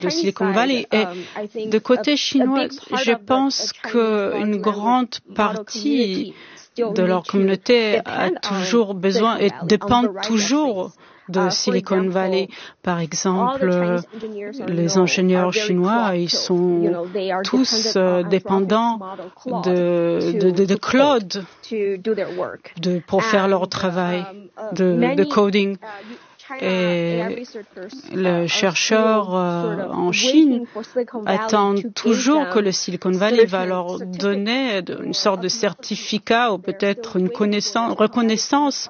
de Silicon Valley. Et de côté chinois, je pense qu'une grande partie de leur communauté a toujours besoin et dépend toujours de Silicon Valley. Par exemple, les ingénieurs chinois, ils sont tous dépendants de cloud pour faire leur travail de coding. Et les chercheurs en Chine attendent toujours que le Silicon Valley va leur donner une sorte de certificat ou peut-être une reconnaissance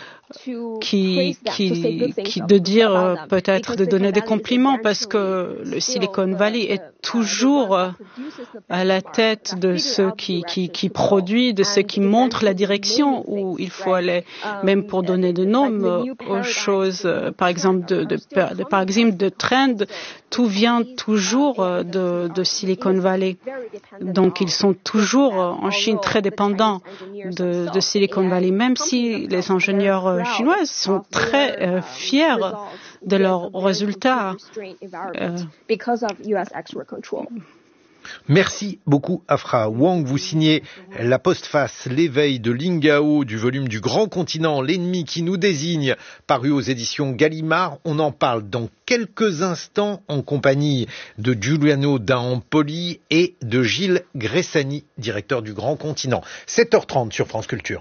de dire peut-être de donner des compliments parce que le Silicon Valley est toujours à la tête de ceux qui produit, de ceux qui montrent la direction où il faut aller, même pour donner des noms aux choses. Par exemple, de trend, tout vient toujours de Silicon Valley. Donc, ils sont toujours en Chine très dépendants de Silicon Valley, même si les ingénieurs chinois sont très fiers de leurs résultats. Merci beaucoup Afra Wang. Vous signez la postface L'éveil de Ling Gao du volume du Grand Continent, l'ennemi qui nous désigne, paru aux éditions Gallimard. On en parle dans quelques instants en compagnie de Giuliano D'Ampoli et de Gilles Gressani, directeur du Grand Continent. 7h30 sur France Culture.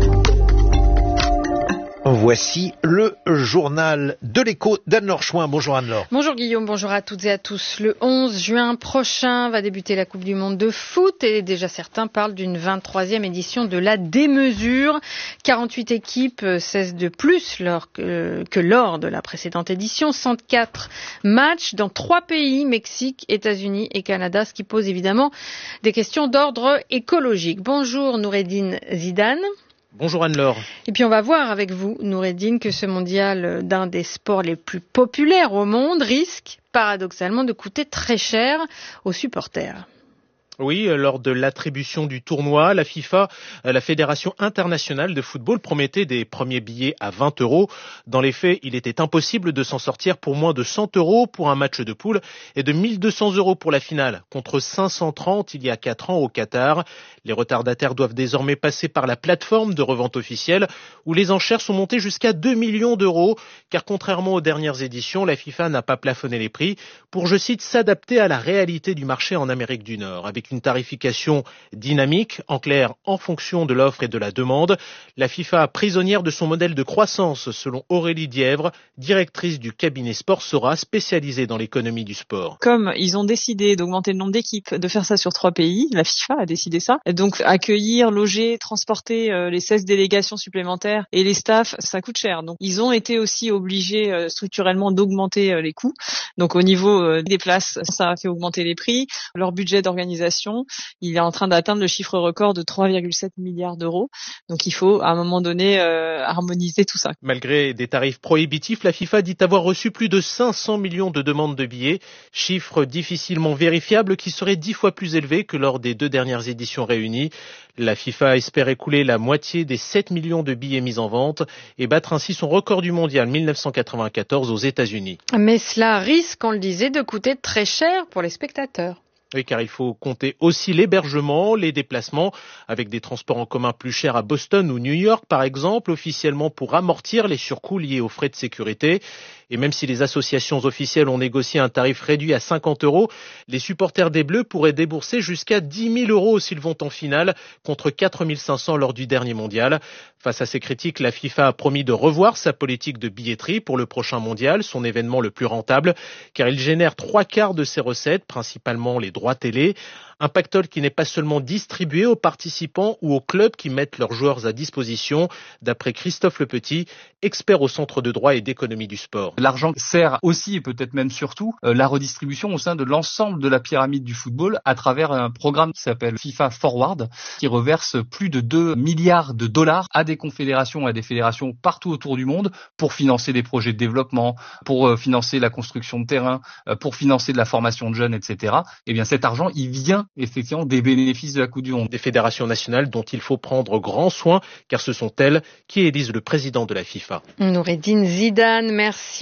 Voici le journal de l'Écho d'Anne-Laure Chouin. Bonjour Anne-Laure. Bonjour Guillaume, bonjour à toutes et à tous. Le 11 juin prochain va débuter la Coupe du Monde de foot et déjà certains parlent d'une 23e édition de la démesure. 48 équipes, 16 de plus que lors de la précédente édition. 104 matchs dans 3 pays, Mexique, États-Unis et Canada, ce qui pose évidemment des questions d'ordre écologique. Bonjour Noureddine Zidane. Bonjour Anne-Laure. Et puis on va voir avec vous, Noureddine, que ce mondial d'un des sports les plus populaires au monde risque paradoxalement de coûter très cher aux supporters. Oui, lors de l'attribution du tournoi, la FIFA, la Fédération internationale de football, promettait des premiers billets à 20 €. Dans les faits, il était impossible de s'en sortir pour moins de 100 € pour un match de poule et de 1 200 € pour la finale, contre 530 il y a 4 ans au Qatar. Les retardataires doivent désormais passer par la plateforme de revente officielle où les enchères sont montées jusqu'à 2 millions d'euros, car contrairement aux dernières éditions, la FIFA n'a pas plafonné les prix pour, je cite, s'adapter à la réalité du marché en Amérique du Nord, avec une tarification dynamique, en clair, en fonction de l'offre et de la demande. La FIFA, prisonnière de son modèle de croissance, selon Aurélie Dièvre, directrice du cabinet Sport Sora, spécialisée dans l'économie du sport. Comme ils ont décidé d'augmenter le nombre d'équipes, de faire ça sur 3 pays, la FIFA a décidé ça. Donc accueillir, loger, transporter les 16 délégations supplémentaires et les staffs, ça coûte cher. Donc ils ont été aussi obligés structurellement d'augmenter les coûts. Donc au niveau des places, ça a fait augmenter les prix. Leur budget d'organisation, il est en train d'atteindre le chiffre record de 3,7 milliards d'euros. Donc il faut à un moment donné harmoniser tout ça. Malgré des tarifs prohibitifs, la FIFA dit avoir reçu plus de 500 millions de demandes de billets, chiffre difficilement vérifiable qui serait 10 fois plus élevé que lors des 2 dernières éditions réunies. La FIFA espère écouler la moitié des 7 millions de billets mis en vente et battre ainsi son record du mondial 1994 aux États-Unis. Mais cela risque, on le disait, de coûter très cher pour les spectateurs. Oui, car il faut compter aussi l'hébergement, les déplacements, avec des transports en commun plus chers à Boston ou New York, par exemple, officiellement pour amortir les surcoûts liés aux frais de sécurité. Et même si les associations officielles ont négocié un tarif réduit à 50 €, les supporters des Bleus pourraient débourser jusqu'à 10 000 € s'ils vont en finale, contre 4 500 lors du dernier mondial. Face à ces critiques, la FIFA a promis de revoir sa politique de billetterie pour le prochain mondial, son événement le plus rentable, car il génère 3/4 de ses recettes, principalement les droits télé. Un pactole qui n'est pas seulement distribué aux participants ou aux clubs qui mettent leurs joueurs à disposition, d'après Christophe Lepetit, expert au Centre de droit et d'économie du sport. L'argent sert aussi, et peut-être même surtout, la redistribution au sein de l'ensemble de la pyramide du football à travers un programme qui s'appelle FIFA Forward, qui reverse plus de 2 milliards de dollars à des confédérations et à des fédérations partout autour du monde pour financer des projets de développement, pour financer la construction de terrain, pour financer de la formation de jeunes, etc. Eh bien, cet argent, il vient effectivement des bénéfices de la Coupe du Monde. Des fédérations nationales dont il faut prendre grand soin, car ce sont elles qui élisent le président de la FIFA. Noureddine Zidane, merci.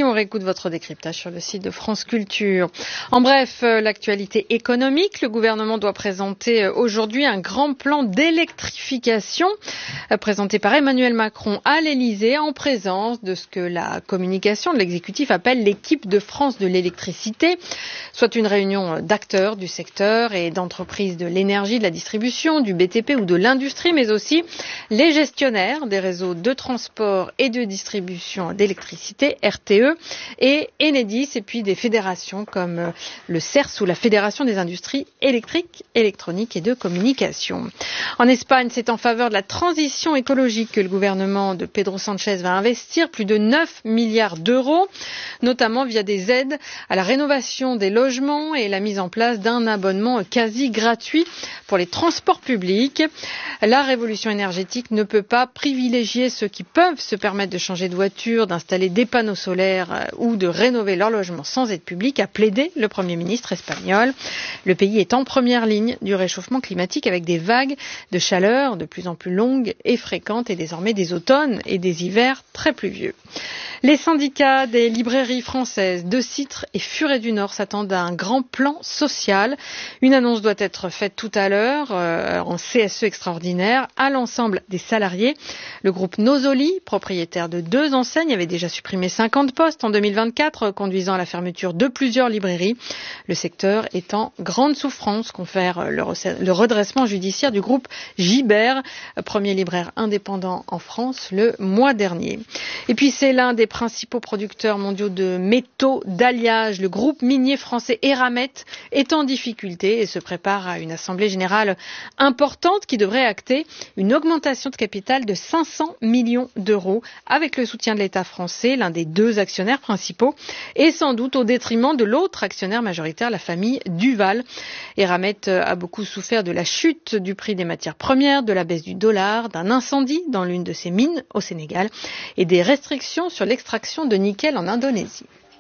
on réécoute votre décryptage sur le site de France Culture. En bref, l'actualité économique, le gouvernement doit présenter aujourd'hui un grand plan d'électrification présenté par Emmanuel Macron à l'Elysée en présence de ce que la communication de l'exécutif appelle l'équipe de France de l'électricité, soit une réunion d'acteurs du secteur et d'entreprises de l'énergie, de la distribution, du BTP ou de l'industrie, mais aussi les gestionnaires des réseaux de transport et de distribution d'électricité, RTE, et Enedis, et puis des fédérations comme le CERS ou la Fédération des industries électriques, électroniques et de communication. En Espagne, c'est en faveur de la transition écologique que le gouvernement de Pedro Sánchez va investir plus de 9 milliards d'euros, notamment via des aides à la rénovation des logements et la mise en place d'un abonnement quasi gratuit pour les transports publics. La révolution énergétique ne peut pas privilégier ceux qui peuvent se permettre de changer de voiture, d'installer des panneaux solaires ou de rénover leur logement sans aide publique, a plaidé le Premier ministre espagnol. Le pays est en première ligne du réchauffement climatique avec des vagues de chaleur de plus en plus longues et fréquentes et désormais des automnes et des hivers très pluvieux. Les syndicats des librairies françaises de Citre et Furet du Nord s'attendent à un grand plan social. Une annonce doit être faite tout à l'heure en CSE extraordinaire à l'ensemble des salariés. Le groupe Nosoli, propriétaire de 2 enseignes, avait déjà supprimé 50 postes en 2024, conduisant à la fermeture de plusieurs librairies. Le secteur est en grande souffrance, confère le redressement judiciaire du groupe Gibert, premier libraire indépendant en France, le mois dernier. Et puis c'est l'un des principaux producteurs mondiaux de métaux d'alliage. Le groupe minier français Eramet est en difficulté et se prépare à une assemblée générale importante qui devrait acter une augmentation de capital de 500 millions d'euros avec le soutien de l'État français, l'un des 2 actionnaires principaux, et sans doute au détriment de l'autre actionnaire majoritaire, la famille Duval. Eramet a beaucoup souffert de la chute du prix des matières premières, de la baisse du dollar, d'un incendie dans l'une de ses mines au Sénégal et des restrictions sur l'extraction de nickel en Indonésie.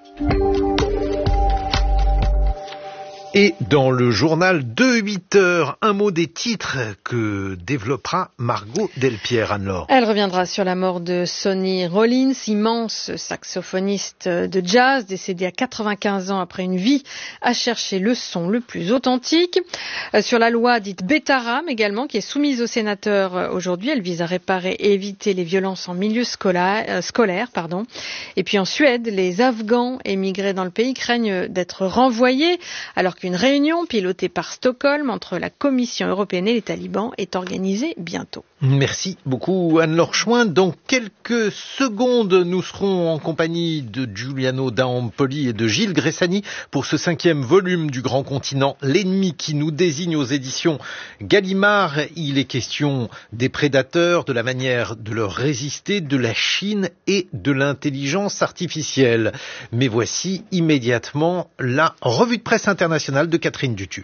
Et dans le journal de 8 heures, un mot des titres que développera Margot Delpierre, Anne-Laure. Elle reviendra sur la mort de Sonny Rollins, immense saxophoniste de jazz, décédé à 95 ans après une vie à chercher le son le plus authentique. Sur la loi dite Bétaram également, qui est soumise aux sénateurs aujourd'hui. Elle vise à réparer et éviter les violences en milieu scolaire. Et puis en Suède, les Afghans émigrés dans le pays craignent d'être renvoyés alors qu'une réunion pilotée par Stockholm entre la Commission européenne et les talibans est organisée bientôt. Merci beaucoup Anne-Laure Chouin. Dans quelques secondes, nous serons en compagnie de Giuliano D'Ampoli et de Gilles Gressani pour ce 5e volume du Grand Continent, l'ennemi qui nous désigne aux éditions Gallimard. Il est question des prédateurs, de la manière de leur résister, de la Chine et de l'intelligence artificielle. Mais voici immédiatement la revue de presse internationale de Catherine Dutu.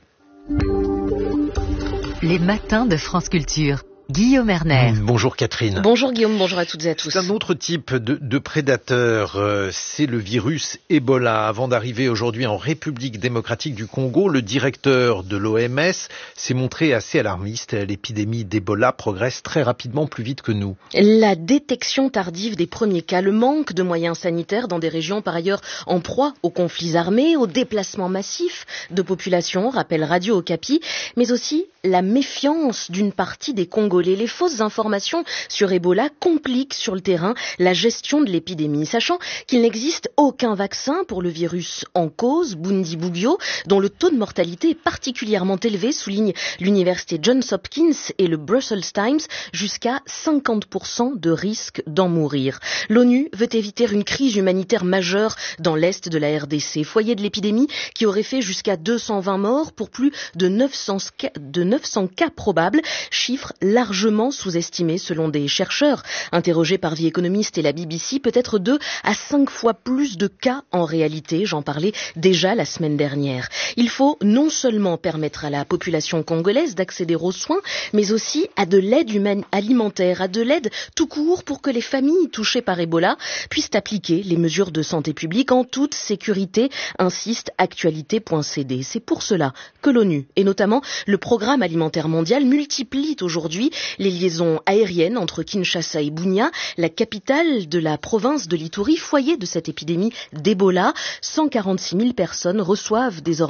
Les matins de France Culture. Guillaume Erner. Bonjour Catherine. Bonjour Guillaume, bonjour à toutes et à tous. C'est un autre type de prédateur, c'est le virus Ebola. Avant d'arriver aujourd'hui en République démocratique du Congo, le directeur de l'OMS s'est montré assez alarmiste. L'épidémie d'Ebola progresse très rapidement, plus vite que nous. La détection tardive des premiers cas, le manque de moyens sanitaires dans des régions par ailleurs en proie aux conflits armés, aux déplacements massifs de population, rappelle Radio Okapi, mais aussi la méfiance d'une partie des Congolais. Les fausses informations sur Ebola compliquent sur le terrain la gestion de l'épidémie, sachant qu'il n'existe aucun vaccin pour le virus en cause, Bundibugyo, dont le taux de mortalité est particulièrement élevé, souligne l'université Johns Hopkins et le Brussels Times, jusqu'à 50% de risque d'en mourir. L'ONU veut éviter une crise humanitaire majeure dans l'est de la RDC, foyer de l'épidémie qui aurait fait jusqu'à 220 morts pour plus de 900 cas probables, chiffre largement sous-estimé selon des chercheurs. Interrogés par Vie économiste et la BBC, peut-être 2 à 5 fois plus de cas en réalité, j'en parlais déjà la semaine dernière. Il faut non seulement permettre à la population congolaise d'accéder aux soins, mais aussi à de l'aide alimentaire, à de l'aide tout court pour que les familles touchées par Ebola puissent appliquer les mesures de santé publique en toute sécurité, insiste actualité.cd. C'est pour cela que l'ONU, et notamment le Programme alimentaire mondial, multiplie aujourd'hui les liaisons aériennes entre Kinshasa et Bunia, la capitale de la province de l'Ituri, foyer de cette épidémie d'Ebola. 146 000 personnes reçoivent désormais